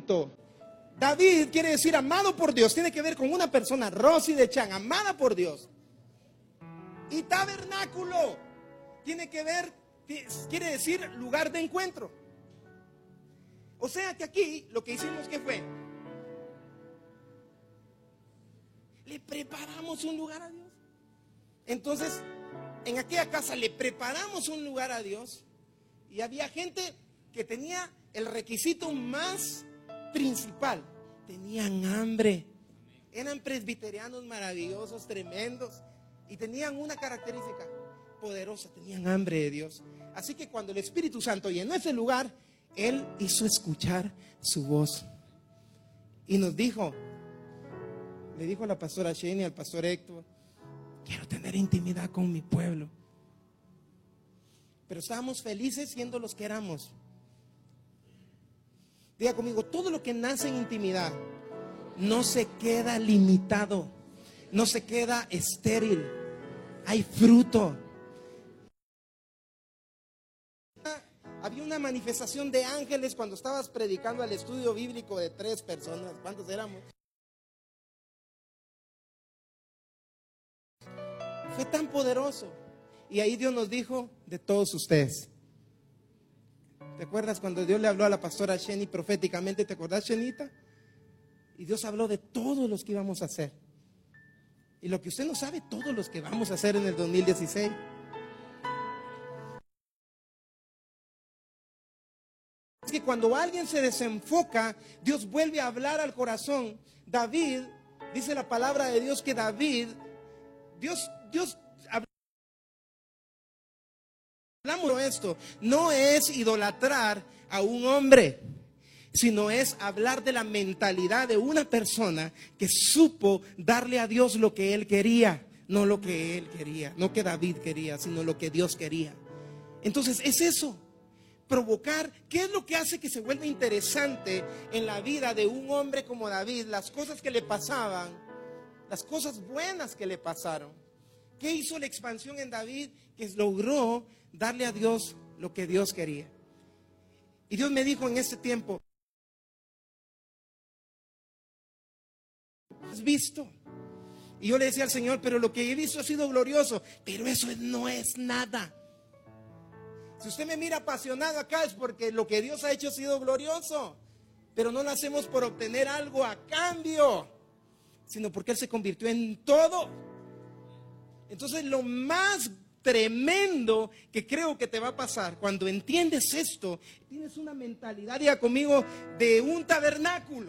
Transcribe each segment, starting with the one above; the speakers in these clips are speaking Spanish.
Santo. David quiere decir amado por Dios. Tiene que ver con una persona, Rosy de Chan, amada por Dios. Y tabernáculo tiene que ver, quiere decir lugar de encuentro. O sea que aquí lo que hicimos, ¿qué fue? Le preparamos un lugar a Dios. Entonces, en aquella casa le preparamos un lugar a Dios. Y había gente que tenía el requisito más principal. Tenían hambre. Eran presbiterianos maravillosos, tremendos. Y tenían una característica poderosa. Tenían hambre de Dios. Así que cuando el Espíritu Santo llenó ese lugar, Él hizo escuchar su voz. Y nos dijo, le dijo a la pastora Shane y al pastor Héctor, quiero tener intimidad con mi pueblo. Pero estábamos felices siendo los que éramos. Diga conmigo, todo lo que nace en intimidad no se queda limitado, no se queda estéril. Hay fruto. Había una manifestación de ángeles cuando estabas predicando al estudio bíblico de 3 personas. ¿Cuántos éramos? Fue tan poderoso. Y ahí Dios nos dijo, de todos ustedes. ¿Te acuerdas cuando Dios le habló a la pastora Sheni proféticamente? ¿Te acuerdas, Shenita? Y Dios habló de todos los que íbamos a hacer. Y lo que usted no sabe, todos los que vamos a hacer en el 2016. Es que cuando alguien se desenfoca, Dios vuelve a hablar al corazón. David, dice la palabra de Dios que David, Dios hablamos de esto, no es idolatrar a un hombre, sino es hablar de la mentalidad de una persona que supo darle a Dios lo que él quería, no lo que él quería, no que David quería, sino lo que Dios quería. Entonces es eso, provocar. ¿Qué es lo que hace que se vuelva interesante en la vida de un hombre como David? Las cosas que le pasaban, las cosas buenas que le pasaron. ¿Qué hizo la expansión en David? Que logró darle a Dios lo que Dios quería. Y Dios me dijo en ese tiempo, ¿has visto? Y yo le decía al Señor, pero lo que he visto ha sido glorioso, pero eso no es nada. Si usted me mira apasionado acá es porque lo que Dios ha hecho ha sido glorioso, pero no lo hacemos por obtener algo a cambio, sino porque Él se convirtió en todo. Entonces lo más tremendo que creo que te va a pasar cuando entiendes esto, tienes una mentalidad, diga conmigo, de un tabernáculo.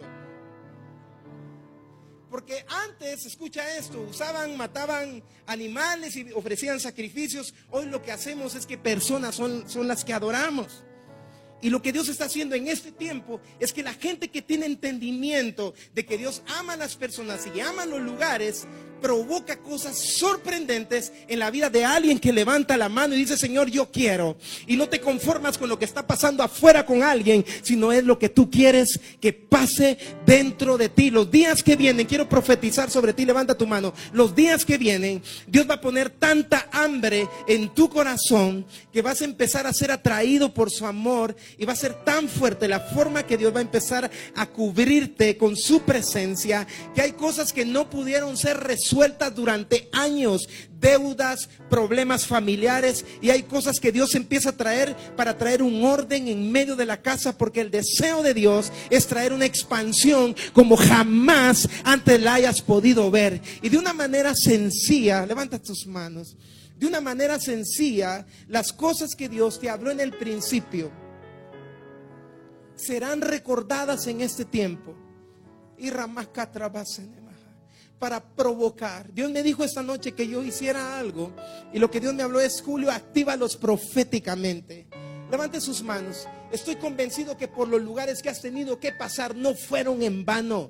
Porque antes, escucha esto, mataban animales y ofrecían sacrificios. Hoy lo que hacemos es que personas son las que adoramos. Y lo que Dios está haciendo en este tiempo es que la gente que tiene entendimiento de que Dios ama a las personas y ama los lugares, provoca cosas sorprendentes en la vida de alguien que levanta la mano y dice, Señor, yo quiero. Y no te conformas con lo que está pasando afuera con alguien, sino es lo que tú quieres que pase dentro de ti. Los días que vienen, quiero profetizar sobre ti, levanta tu mano. Los días que vienen, Dios va a poner tanta hambre en tu corazón que vas a empezar a ser atraído por su amor. Y va a ser tan fuerte la forma que Dios va a empezar a cubrirte con su presencia, que hay cosas que no pudieron ser resueltas durante años, deudas, problemas familiares, y hay cosas que Dios empieza a traer para traer un orden en medio de la casa, porque el deseo de Dios es traer una expansión como jamás antes la hayas podido ver. Y de una manera sencilla, levanta tus manos, de una manera sencilla, las cosas que Dios te habló en el principio serán recordadas en este tiempo y para provocar. Dios me dijo esta noche que yo hiciera algo, y lo que Dios me habló es: Julio, actívalos proféticamente. Levante sus manos. Estoy convencido que por los lugares que has tenido que pasar no fueron en vano.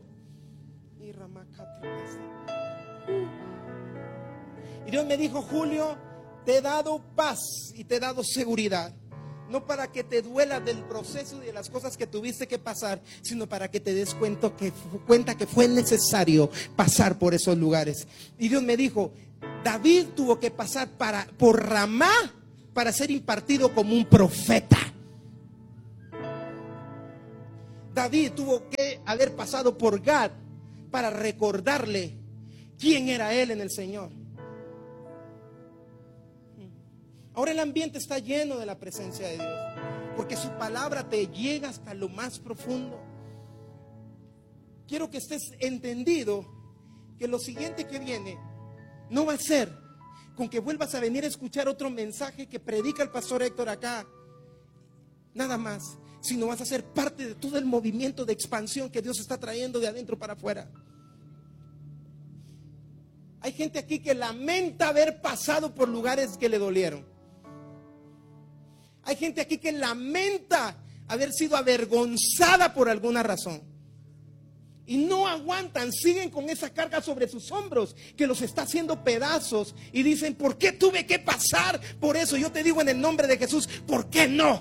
Y Dios me dijo: Julio, te he dado paz y te he dado seguridad. No para que te duela del proceso y de las cosas que tuviste que pasar, sino para que te des cuenta que fue necesario pasar por esos lugares. Y Dios me dijo: David tuvo que pasar por Ramá para ser impartido como un profeta. David tuvo que haber pasado por Gad para recordarle quién era él en el Señor. Ahora el ambiente está lleno de la presencia de Dios, porque su palabra te llega hasta lo más profundo. Quiero que estés entendido que lo siguiente que viene no va a ser con que vuelvas a venir a escuchar otro mensaje que predica el pastor Héctor acá, nada más, sino vas a ser parte de todo el movimiento de expansión que Dios está trayendo de adentro para afuera. Hay gente aquí que lamenta haber pasado por lugares que le dolieron. Hay gente aquí que lamenta haber sido avergonzada por alguna razón. Y no aguantan, siguen con esa carga sobre sus hombros que los está haciendo pedazos. Y dicen, ¿por qué tuve que pasar por eso? Yo te digo en el nombre de Jesús, ¿por qué no?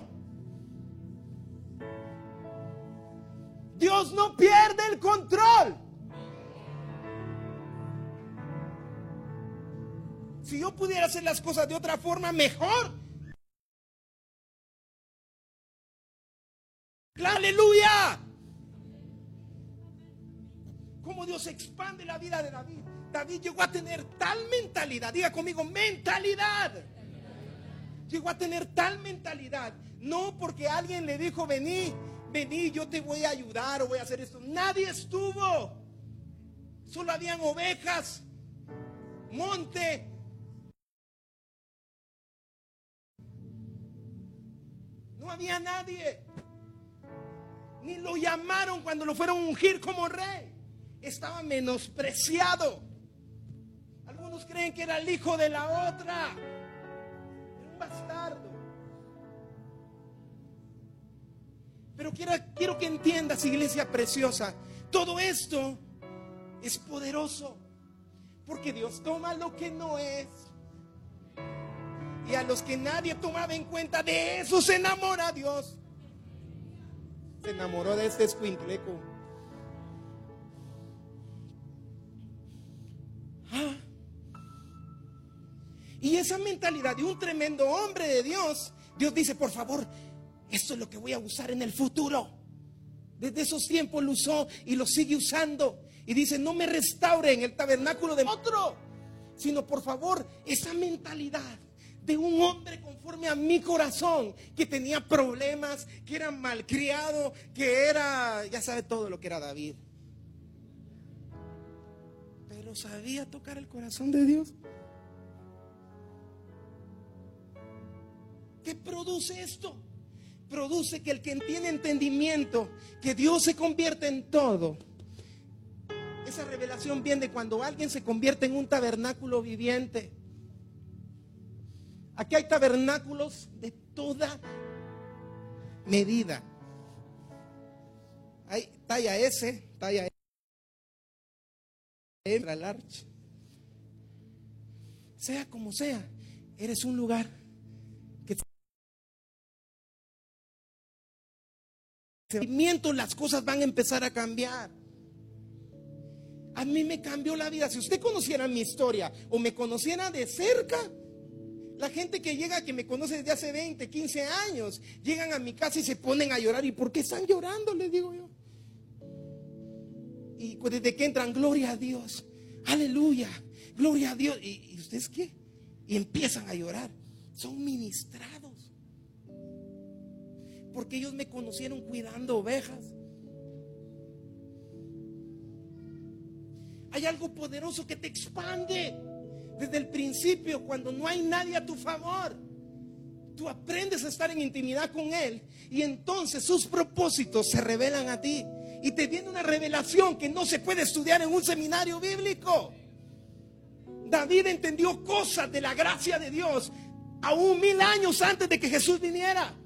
Dios no pierde el control. Si yo pudiera hacer las cosas de otra forma, mejor. ¡Aleluya! Cómo Dios expande la vida de David. David llegó a tener tal mentalidad. Diga conmigo, mentalidad. Llegó a tener tal mentalidad. No porque alguien le dijo, vení, yo te voy a ayudar o voy a hacer esto. Nadie estuvo. Solo habían ovejas, monte. No había nadie. Ni lo llamaron cuando lo fueron a ungir como rey. Estaba menospreciado. Algunos creen que era el hijo de la otra. Era un bastardo. Pero quiero que entiendas, iglesia preciosa, todo esto es poderoso. Porque Dios toma lo que no es. Y a los que nadie tomaba en cuenta, de eso se enamora Dios. Se enamoró de este escuincleco. Y esa mentalidad de un tremendo hombre de Dios, Dios dice, por favor, esto es lo que voy a usar en el futuro. Desde esos tiempos lo usó y lo sigue usando. Y dice, no me restauren el tabernáculo de otro, sino por favor, esa mentalidad de un hombre conforme a mi corazón, que tenía problemas, que era malcriado, que era, ya sabe todo lo que era David. Pero sabía tocar el corazón de Dios. ¿Qué produce esto? Produce que el que tiene entendimiento, que Dios se convierte en todo. Esa revelación viene cuando alguien se convierte en un tabernáculo viviente. Aquí hay tabernáculos de toda medida. Hay talla S, talla M, large. Sea como sea, eres un lugar que las cosas van a empezar a cambiar. A mí me cambió la vida. Si usted conociera mi historia o me conociera de cerca, la gente que llega, que me conoce desde hace 20, 15 años, llegan a mi casa y se ponen a llorar. ¿Y por qué están llorando? Les digo yo. Y desde que entran, gloria a Dios, aleluya, gloria a Dios. ¿Y ustedes qué? Y empiezan a llorar. Son ministrados. Porque ellos me conocieron cuidando ovejas. Hay algo poderoso que te expande. Desde el principio, cuando no hay nadie a tu favor, tú aprendes a estar en intimidad con Él. Y entonces sus propósitos se revelan a ti. Y te viene una revelación que no se puede estudiar en un seminario bíblico. David entendió cosas de la gracia de Dios aún 1000 años antes de que Jesús viniera.